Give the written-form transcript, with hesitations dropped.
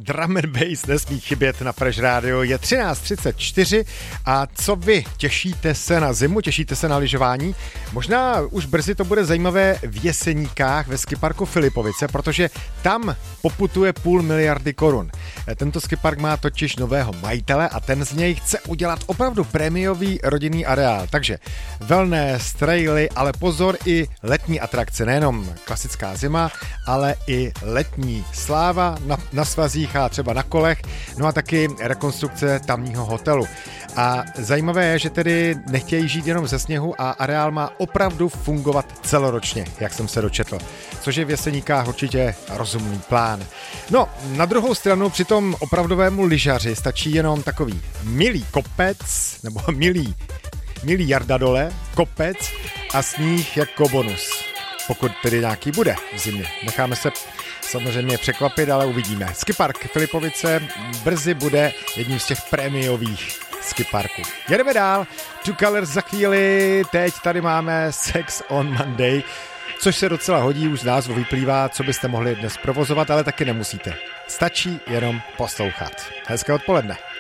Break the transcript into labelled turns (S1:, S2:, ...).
S1: Drum and Bass nesmí chybět na Fresh Radio. Je 13:34 a co vy? Těšíte se na zimu? Těšíte se na lyžování? Možná už brzy to bude zajímavé v Jeseníkách ve skiparku Filipovice, protože tam poputuje 500 miliardy korun. Tento skipark má totiž nového majitele a ten z něj chce udělat opravdu prémiový rodinný areál. Takže wellness, traily, ale pozor i letní atrakce. Nejenom klasická zima, ale i letní sláva na svazích a třeba na kolech, no a taky rekonstrukce tamního hotelu. A zajímavé je, že tedy nechtějí žít jenom ze sněhu a areál má opravdu fungovat celoročně, jak jsem se dočetl, což je v Jeseníkách určitě rozumný plán. No, na druhou stranu při tom opravdovému lyžaři stačí jenom takový milý kopec, nebo milý jarda dole, kopec a sníh jako bonus. Pokud tedy nějaký bude v zimě. Necháme se samozřejmě překvapit, ale uvidíme. Skipark Filipovice brzy bude jedním z těch prémiových skiparků. Jedeme dál. Two Colors za chvíli. Teď tady máme Sex on Monday, což se docela hodí, už z názvu vyplývá, co byste mohli dnes provozovat, ale taky nemusíte. Stačí jenom poslouchat. Hezké odpoledne.